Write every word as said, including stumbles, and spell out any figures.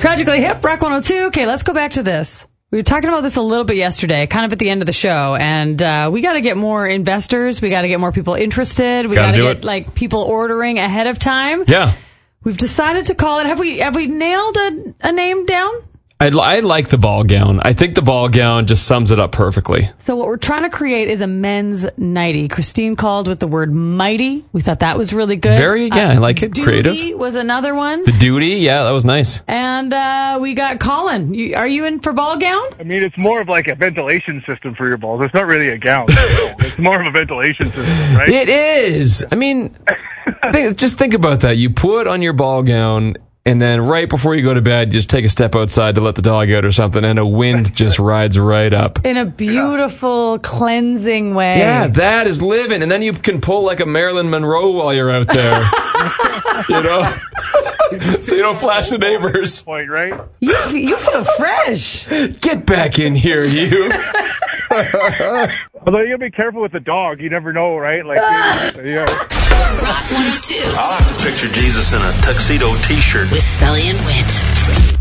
Tragically Hip, Rock one oh two. Okay, let's go back to this. We were talking about this a little bit yesterday, kind of at the end of the show, and uh, we got to get more investors. We got to get more people interested. We got to get it. like people ordering ahead of time. Yeah. We've decided to call it. Have we have we nailed a, a name down? I, I like the ball gown. I think the ball gown just sums it up perfectly. So what we're trying to create is a men's nightie. Christine called with the word mighty. We thought that was really good. Very, yeah, uh, I like it. Duty Creative. was another one. The duty, yeah, that was nice. And uh, we got Colin. You, are you in for ball gown? I mean, it's more of like a ventilation system for your balls. It's not really a gown. It's more of a ventilation system, right? It is. I mean, think, just think about that. You put on your ball gown, and then right before you go to bed, you just take a step outside to let the dog out or something, and a wind just rides right up. In a beautiful, cleansing way. Yeah, that is living. And then you can pull like a Marilyn Monroe while you're out there. You know? So you don't flash the neighbors. Point, right? You, you feel fresh. Get back in here, you. Although you gotta be careful with the dog. You never know, right? Like, you know. Rock one oh two. I like to picture Jesus in a tuxedo T-shirt. With Sully and Wit.